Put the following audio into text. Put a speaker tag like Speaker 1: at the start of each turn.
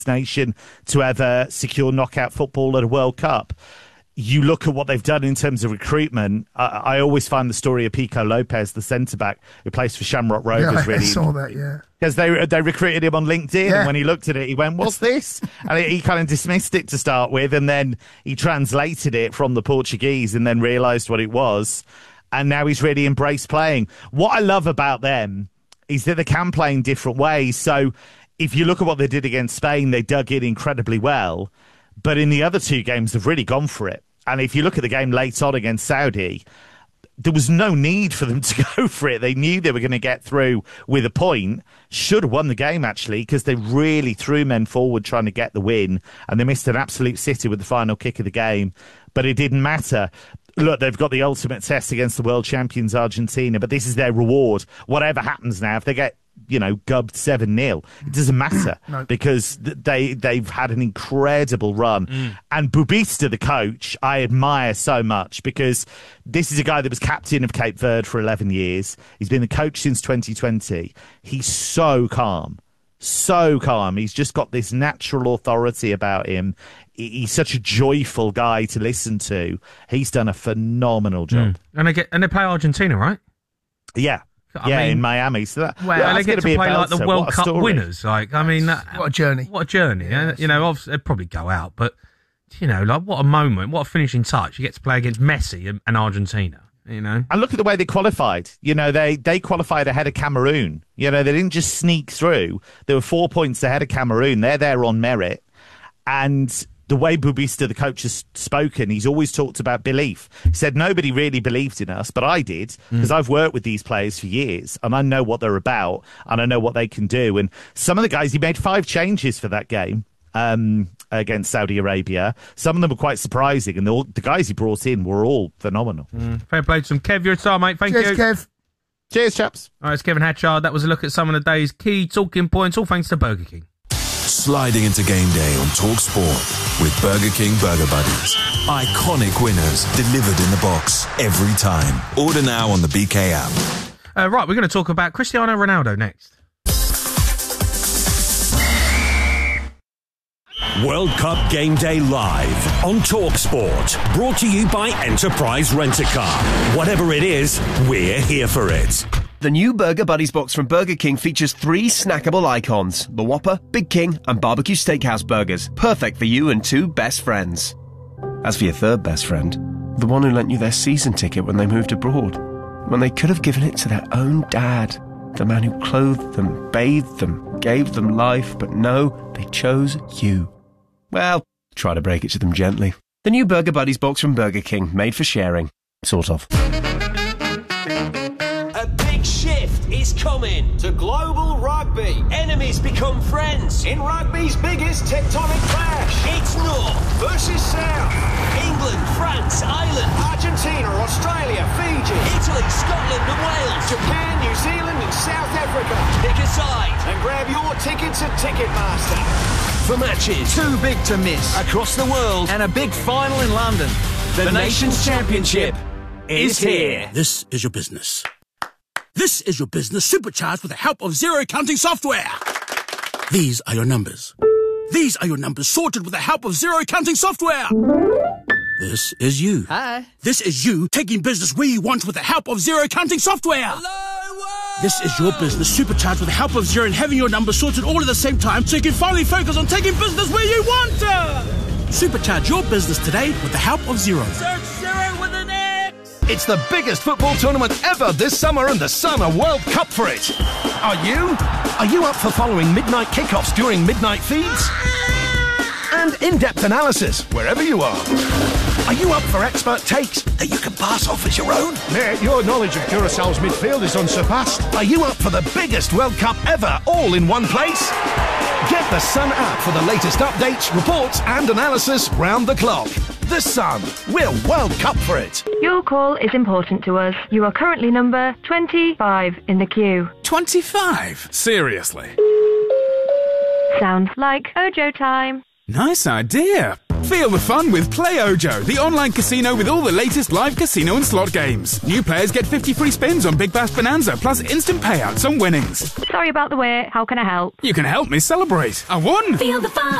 Speaker 1: nation to ever secure knockout football at a World Cup. You look at what they've done in terms of recruitment. I always find the story of Pico Lopez, the centre-back who plays for Shamrock Rovers, really.
Speaker 2: I saw that, yeah.
Speaker 1: Because they recruited him on LinkedIn, and when he looked at it, he went, "What's this?" And he kind of dismissed it to start with, and then he translated it from the Portuguese and then realised what it was, and now he's really embraced playing. What I love about them is that they can play in different ways. So if you look at what they did against Spain, they dug in incredibly well. But in the other two games, they've really gone for it. And if you look at the game late on against Saudi, there was no need for them to go for it. They knew they were going to get through with a point. Should have won the game, actually, because they really threw men forward trying to get the win. And they missed an absolute sitter with the final kick of the game. But it didn't matter. Look, they've got the ultimate test against the world champions, Argentina. But this is their reward. Whatever happens now, if they get gubbed 7-0. It doesn't matter because they've had an incredible run. And Bubista, the coach, I admire so much because this is a guy that was captain of Cape Verde for 11 years. He's been the coach since 2020. He's so calm. So calm. He's just got this natural authority about him. He's such a joyful guy to listen to. He's done a phenomenal job.
Speaker 3: And they play Argentina, right?
Speaker 1: Yeah. I mean, in Miami. So that,
Speaker 3: they get to play like the World Cup winners. Like, I mean,
Speaker 2: what a journey!
Speaker 3: What a journey!
Speaker 2: Yeah,
Speaker 3: obviously they'd probably go out, but like what a moment! What a finishing touch! You get to play against Messi and Argentina. And
Speaker 1: look at the way they qualified. They qualified ahead of Cameroon. They didn't just sneak through. They were 4 points ahead of Cameroon. They're there on merit, and the way Bubista, the coach, has spoken, he's always talked about belief. He said, nobody really believed in us, but I did, because I've worked with these players for years, and I know what they're about, and I know what they can do. And some of the guys, he made 5 changes for that game against Saudi Arabia. Some of them were quite surprising, and the guys he brought in were all phenomenal.
Speaker 3: Fair play to them. Kev, you're a star, mate. Thank you.
Speaker 2: Cheers, Kev.
Speaker 1: Cheers, chaps.
Speaker 3: All right, it's Kevin Hatchard. That was a look at some of the day's key talking points, all thanks to Burger King.
Speaker 4: Sliding into game day on Talk Sport with Burger King Burger Buddies. Iconic winners delivered in the box every time. Order now on the BK app.
Speaker 3: Right, we're going to talk about Cristiano Ronaldo next.
Speaker 5: World Cup Game Day live on Talk Sport. Brought to you by Enterprise Rent-A-Car. Whatever it is, we're here for it.
Speaker 6: The new Burger Buddies box from Burger King features 3 snackable icons: the Whopper, Big King and Barbecue Steakhouse burgers. Perfect for you and 2 best friends. As for your third best friend, the one who lent you their season ticket when they moved abroad, when they could have given it to their own dad, the man who clothed them, bathed them, gave them life, but no, they chose you. Well, try to break it to them gently. The new Burger Buddies box from Burger King, made for sharing. Sort of.
Speaker 7: Shift is coming to global rugby. Enemies become friends in rugby's biggest tectonic clash. It's North versus South. England, France, Ireland, Argentina, Australia, Fiji, Italy, Scotland and Wales, Japan, New Zealand and South Africa. Pick a side and grab your tickets at Ticketmaster. For matches too big to miss across the world and a big final in London, the Nations Championship is here.
Speaker 8: This is your business. This is your business supercharged with the help of zero counting software. These are your numbers. These are your numbers sorted with the help of zero counting software. This is you.
Speaker 9: Hi.
Speaker 8: This is you taking business where you want with the help of zero counting software.
Speaker 9: Hello.
Speaker 8: This is your business supercharged with the help of zero and having your numbers sorted all at the same time so you can finally focus on taking business where you want to. Supercharge your business today with the help of zero.
Speaker 9: Search zero with an X.
Speaker 10: It's the biggest football tournament ever this summer, and the Sun are World Cup for it. Are you? Are you up for following midnight kickoffs during midnight feeds? And in-depth analysis wherever you are. Are you up for expert takes that you can pass off as your own?
Speaker 11: Mate, your knowledge of Curaçao's midfield is unsurpassed.
Speaker 10: Are you up for the biggest World Cup ever, all in one place? Get the Sun app for the latest updates, reports and analysis round the clock. The Sun. We're World Cup for it.
Speaker 12: Your call is important to us. You are currently number 25 in the queue.
Speaker 13: 25? Seriously?
Speaker 12: Sounds like Ojo time.
Speaker 13: Nice idea.
Speaker 2: Feel the fun with PlayOjo, the online casino with all the latest live casino and slot games. New players get 50 free spins on Big Bash Bonanza, plus instant payouts on winnings.
Speaker 12: Sorry about the wait. How can I help?
Speaker 2: You can help me celebrate. I won!
Speaker 13: Feel the fun.